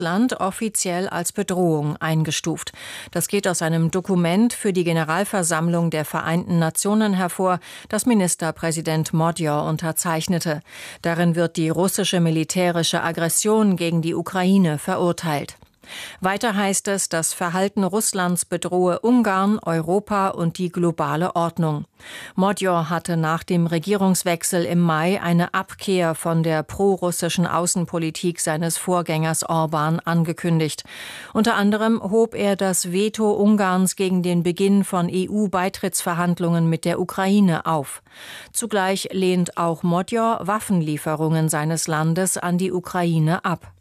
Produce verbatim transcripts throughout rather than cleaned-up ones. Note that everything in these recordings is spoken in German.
Russland offiziell als Bedrohung eingestuft. Das geht aus einem Dokument für die Generalversammlung der Vereinten Nationen hervor, das Ministerpräsident Modjor unterzeichnete. Darin wird die russische militärische Aggression gegen die Ukraine verurteilt. Weiter heißt es, das Verhalten Russlands bedrohe Ungarn, Europa und die globale Ordnung. Modjor hatte nach dem Regierungswechsel im Mai eine Abkehr von der prorussischen Außenpolitik seines Vorgängers Orban angekündigt. Unter anderem hob er das Veto Ungarns gegen den Beginn von E U-Beitrittsverhandlungen mit der Ukraine auf. Zugleich lehnt auch Modjor Waffenlieferungen seines Landes an die Ukraine ab.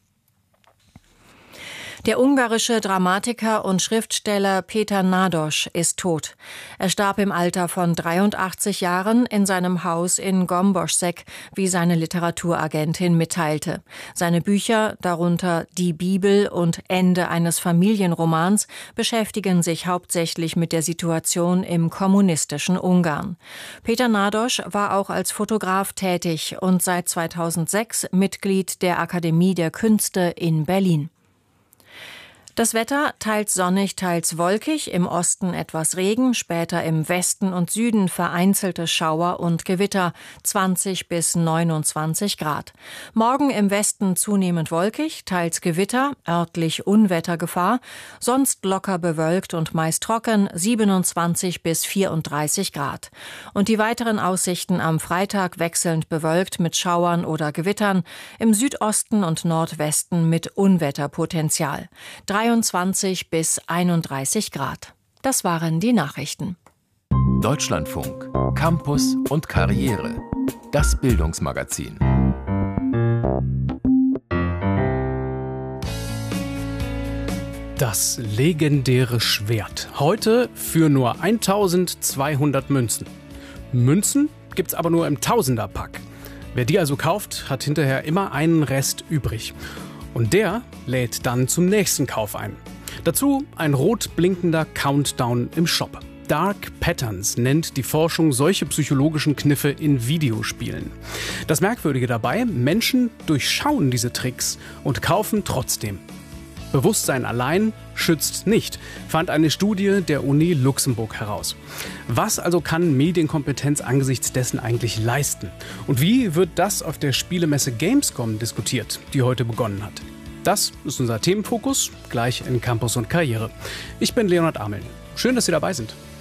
Der ungarische Dramatiker und Schriftsteller Péter Nádas ist tot. Er starb im Alter von dreiundachtzig Jahren in seinem Haus in Gomborsek, wie seine Literaturagentin mitteilte. Seine Bücher, darunter Die Bibel und Ende eines Familienromans, beschäftigen sich hauptsächlich mit der Situation im kommunistischen Ungarn. Péter Nádas war auch als Fotograf tätig und seit zweitausendsechs Mitglied der Akademie der Künste in Berlin. Das Wetter teils sonnig, teils wolkig, im Osten etwas Regen, später im Westen und Süden vereinzelte Schauer und Gewitter, zwanzig bis neunundzwanzig Grad. Morgen im Westen zunehmend wolkig, teils Gewitter, örtlich Unwettergefahr, sonst locker bewölkt und meist trocken, siebenundzwanzig bis vierunddreißig Grad. Und die weiteren Aussichten am Freitag wechselnd bewölkt mit Schauern oder Gewittern, im Südosten und Nordwesten mit Unwetterpotenzial. dreiundzwanzig bis einunddreißig Grad. Das waren die Nachrichten. Deutschlandfunk, Campus und Karriere. Das Bildungsmagazin. Das legendäre Schwert. Heute für nur eintausendzweihundert Münzen. Münzen gibt's aber nur im Tausenderpack. Wer die also kauft, hat hinterher immer einen Rest übrig. Und der lädt dann zum nächsten Kauf ein. Dazu ein rot blinkender Countdown im Shop. Dark Patterns nennt die Forschung solche psychologischen Kniffe in Videospielen. Das Merkwürdige dabei, Menschen durchschauen diese Tricks und kaufen trotzdem. Bewusstsein allein schützt nicht, fand eine Studie der Uni Luxemburg heraus. Was also kann Medienkompetenz angesichts dessen eigentlich leisten? Und wie wird das auf der Spielemesse Gamescom diskutiert, die heute begonnen hat? Das ist unser Themenfokus, gleich in Campus und Karriere. Ich bin Leonhard Ameln. Schön, dass Sie dabei sind.